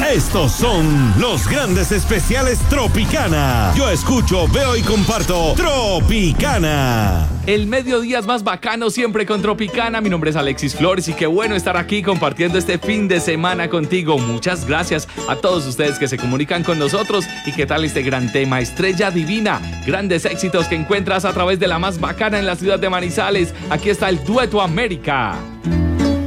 Estos son los grandes especiales Tropicana. Yo escucho, veo y comparto Tropicana. El mediodía es más bacano siempre con Tropicana. Mi nombre es Alexis Flores y qué bueno estar aquí compartiendo este fin de semana contigo. Muchas gracias a todos ustedes que se comunican con nosotros. ¿Y qué tal este gran tema? Estrella Divina. Grandes éxitos que encuentras a través de la más bacana en la ciudad de Manizales. Aquí está el Dueto América.